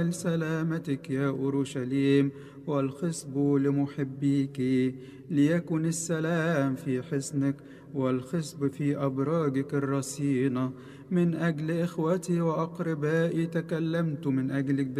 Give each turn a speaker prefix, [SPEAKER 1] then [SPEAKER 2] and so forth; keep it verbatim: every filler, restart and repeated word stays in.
[SPEAKER 1] سلامتك يا أورشليم، والخصب لمحبيك. ليكن السلام في حصنك والخصب في أبراجك الرصينة. من أجل إخوتي وأقربائي تكلمت من أجلك